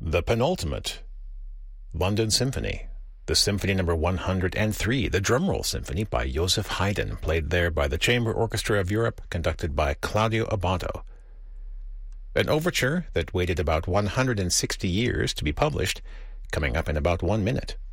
The penultimate, London Symphony, the Symphony Number 103, the Drumroll Symphony by Joseph Haydn, played there by the Chamber Orchestra of Europe, conducted by Claudio Abbado. An overture that waited about 160 years to be published, coming up in about 1 minute.